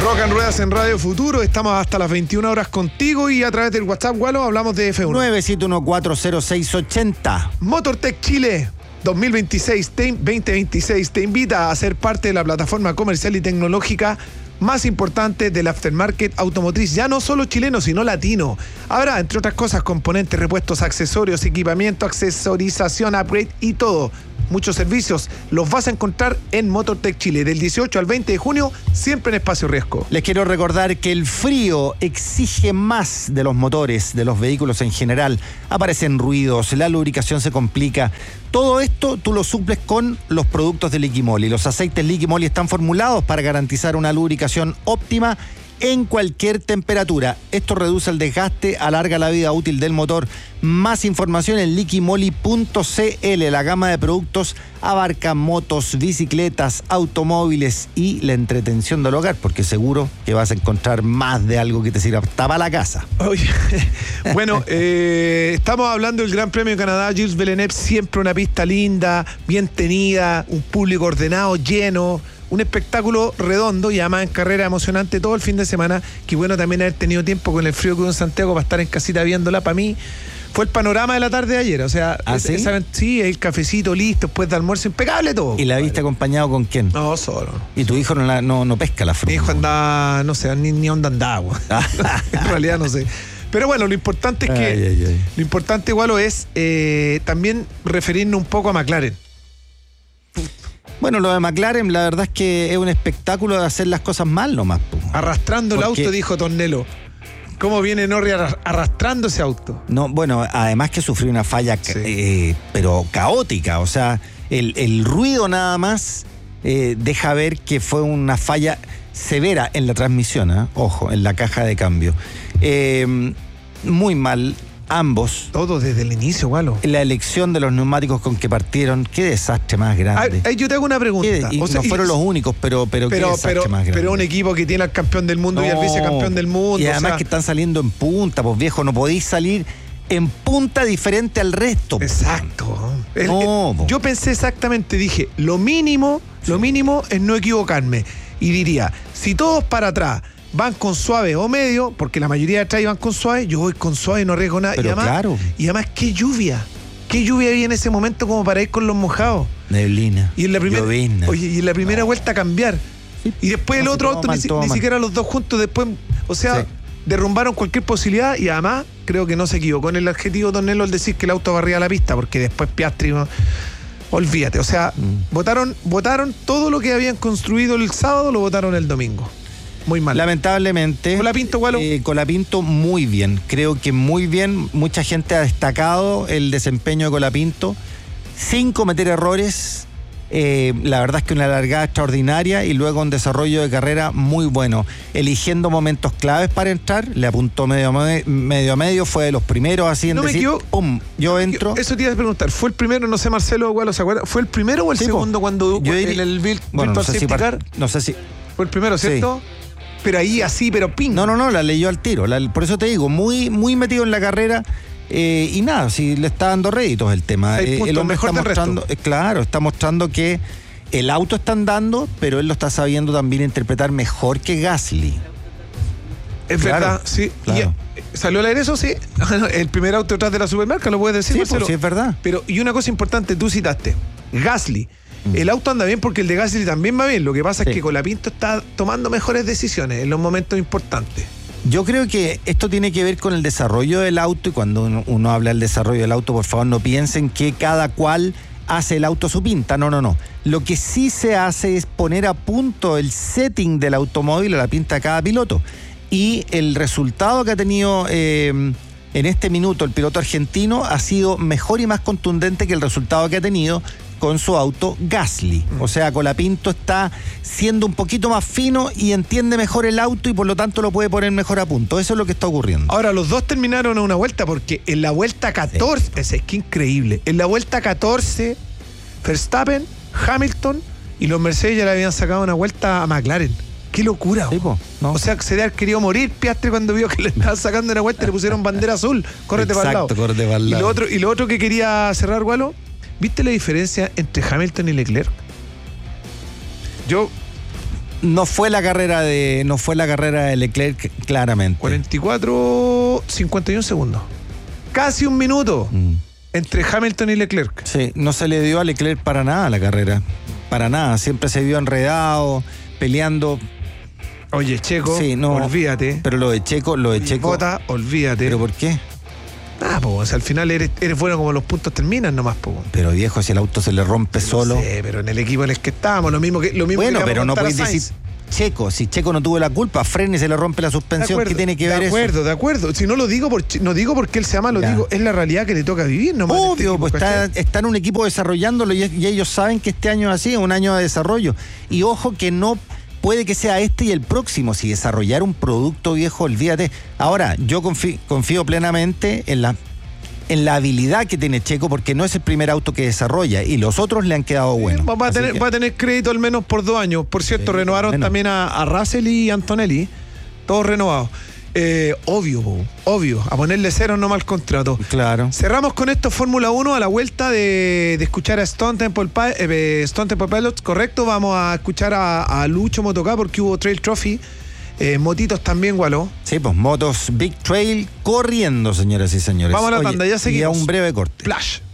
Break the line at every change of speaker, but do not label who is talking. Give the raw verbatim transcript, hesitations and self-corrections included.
Rock and Ruedas en Radio Futuro, estamos hasta las veintiuna horas contigo y a través del WhatsApp, Gualo, hablamos de F uno.
nueve siete uno cuatro cero seis ocho cero.
MotorTech Chile dos mil veintiséis, veinte veintiséis te invita a ser parte de la plataforma comercial y tecnológica más importante del aftermarket automotriz, ya no solo chileno, sino latino. Habrá, entre otras cosas, componentes, repuestos, accesorios, equipamiento, accesorización, upgrade y todo. Muchos servicios los vas a encontrar en MotorTech Chile del dieciocho al veinte de junio, siempre en Espacio Riesgo.
Les quiero recordar que el frío exige más de los motores, de los vehículos en general. Aparecen ruidos, la lubricación se complica. Todo esto tú lo suples con los productos de Liquimoli. Los aceites Liquimoli están formulados para garantizar una lubricación óptima en cualquier temperatura. Esto reduce el desgaste, alarga la vida útil del motor. Más información en liquimoli punto c l. La gama de productos abarca motos, bicicletas, automóviles y la entretención del hogar, porque seguro que vas a encontrar más de algo que te sirva hasta para la casa.
Oye, bueno, eh, estamos hablando del Gran Premio de Canadá. Gilles Villeneuve, siempre una pista linda, bien tenida, un público ordenado, lleno. Un espectáculo redondo y además en carrera emocionante todo el fin de semana. Qué bueno también haber tenido tiempo con el frío que hubo en Santiago para estar en casita viéndola. Para mí fue el panorama de la tarde de ayer. O sea,
¿Ah,
es,
sí?
Esa, sí, el cafecito listo, después de almuerzo, impecable todo.
¿Y la viste acompañado con quién?
No, solo.
¿Y tu hijo no, la, no, no pesca la fruta?
Mi hijo andaba, no sé, ni, ni onda andaba. En realidad no sé. Pero bueno, lo importante es que,
ay, ay, ay.
lo importante igual es eh, también referirnos un poco a McLaren.
Bueno, lo de McLaren, la verdad es que es un espectáculo de hacer las cosas mal nomás. Po.
Arrastrando el
Porque...
auto, dijo Tornello. ¿Cómo viene Norris arrastrando ese auto?
No, bueno, además que sufrió una falla, sí. eh, pero caótica. O sea, el, el ruido nada más eh, deja ver que fue una falla severa en la transmisión, ¿eh? Ojo, en la caja de cambio. Eh, muy mal. Ambos.
Todo desde el inicio, Gualo.
La elección de los neumáticos con que partieron, qué desastre más grande.
Ay, yo te hago una pregunta.
Y
o sea,
no fueron
y,
los únicos, pero, pero,
pero
qué desastre
pero,
más grande.
Pero un equipo que tiene al campeón del mundo
no,
y al vicecampeón del mundo.
Y además
o sea,
que están saliendo en punta, pues viejo, no podéis salir en punta diferente al resto.
Exacto. El,
no,
el, yo pensé exactamente, dije, lo mínimo, sí. lo mínimo es no equivocarme. Y diría, si todos para atrás van con suave o medio, porque la mayoría de atrás van con suave, yo voy con suave y no arriesgo nada.
Pero
y además,
claro.
Y además, qué lluvia. Qué lluvia había en ese momento como para ir con los mojados.
Neblina.
Y en la primera,
llovina.
Oye, y en la primera no. vuelta a cambiar. Sí. Y después no, el otro auto, mal, ni, ni siquiera los dos juntos, después, o sea, sí. derrumbaron cualquier posibilidad y además creo que no se equivocó en el adjetivo Tornello al decir que el auto barría la pista, porque después Piastri, no, olvídate, o sea, mm. votaron, votaron todo lo que habían construido el sábado, lo votaron el domingo. Muy mal.
Lamentablemente.
Colapinto, Gualo.
Eh, Colapinto muy bien. Creo que muy bien. Mucha gente ha destacado el desempeño de Colapinto sin cometer errores. Eh, la verdad es que una largada extraordinaria y luego un desarrollo de carrera muy bueno. Eligiendo momentos claves para entrar. Le apuntó medio a medio, medio, a medio fue de los primeros así en
no
decir,
me
pum, yo
no
entro.
Eso te iba a preguntar. ¿Fue el primero, no sé, Marcelo Gualo, ¿se acuerda? ¿Fue el primero o el
sí,
segundo
po.
cuando
yo diría,
en el Virtual
bueno, no sé
Safety
si
Car?
No sé si.
Fue el primero, ¿cierto? Sí. Pero ahí así, pero ping.
No, no, no, la leyó al tiro. La, por eso te digo, muy, muy metido en la carrera. Eh, y nada, si le está dando réditos el tema.
Eh,
el hombre
mejor
está mostrando, eh, claro, está mostrando que el auto está andando, pero él lo está sabiendo también interpretar mejor que Gasly.
Es claro, verdad, sí.
Claro.
Y, ¿salió al aire eso? Sí. El primer auto detrás de la supermarca, lo puedes decir,
sí,
Marcelo.
Pues, sí, es verdad.
Pero, y una cosa importante, tú citaste, Gasly. El auto anda bien porque el de Gasly también va bien. Lo que pasa sí. es que Colapinto está tomando mejores decisiones en los momentos importantes.
Yo creo que esto tiene que ver con el desarrollo del auto y cuando uno, uno habla del desarrollo del auto, por favor no piensen que cada cual hace el auto a su pinta. No, no, no. Lo que sí se hace es poner a punto el setting del automóvil a la pinta de cada piloto. Y el resultado que ha tenido eh, en este minuto el piloto argentino ha sido mejor y más contundente que el resultado que ha tenido con su auto Gasly. O sea, Colapinto está siendo un poquito más fino y entiende mejor el auto y por lo tanto lo puede poner mejor a punto. Eso es lo que está ocurriendo.
Ahora, los dos terminaron a una vuelta porque en la vuelta catorce, sí. es, es que increíble, en la vuelta catorce, Verstappen, Hamilton y los Mercedes ya le habían sacado una vuelta a McLaren. ¡Qué locura!
Sí, po, no.
O sea, que se le ha querido morir Piastri cuando vio que le estaban sacando una vuelta y le pusieron bandera azul. Córrete para el lado.
Córrete para el lado.
Y lo otro, y lo otro que quería cerrar, Gualo, ¿viste la diferencia entre Hamilton y Leclerc? Yo
No fue la carrera de no fue la carrera de Leclerc, claramente.
cuarenta y cuatro, cincuenta y uno segundos. Casi un minuto mm. entre Hamilton y Leclerc.
Sí, no se le dio a Leclerc para nada la carrera. Para nada. Siempre se vio enredado, peleando.
Oye, Checo,
sí, no,
olvídate.
Pero lo de Checo, lo de Checo.
Bota, olvídate.
¿Pero por qué?
Ah, pues al final eres, eres bueno como los puntos terminan nomás, po.
Pero viejo, si el auto se le rompe no solo.
Sí, pero en el equipo en el que estábamos, lo mismo que lo mismo
Bueno,
que
pero no podéis decir Checo, si Checo no tuvo la culpa, frene y se le rompe la suspensión, acuerdo, ¿qué tiene que ver eso?
De acuerdo, eso? de acuerdo. Si no lo digo por, no digo porque él se ama, lo ya. digo, es la realidad que le toca vivir, nomás.
Obvio, pues está, está en un equipo desarrollándolo y, y ellos saben que este año es así, es un año de desarrollo. Y ojo que no puede que sea este y el próximo. Si desarrollar un producto, viejo, olvídate. Ahora, yo confío, confío plenamente en la en la habilidad que tiene Checo, porque no es el primer auto que desarrolla y los otros le han quedado buenos.
Va a, tener, que... va a tener crédito al menos por dos años. Por cierto, sí, renovaron menos. también a, a Russell y Antonelli, todos renovados. Eh, obvio, bo, obvio, a ponerle cero nomás al contrato.
Claro.
Cerramos con esto Fórmula uno a la vuelta de, de escuchar a Stone Temple, eh, Stone Temple Pilots, correcto. Vamos a escuchar a, a Lucho Motoká porque hubo Trail Trophy. Eh, motitos también, Gualó.
Sí, pues motos Big Trail corriendo, señoras y señores.
Vamos a la tanda, ya seguimos.
Y a un breve corte.
Flash.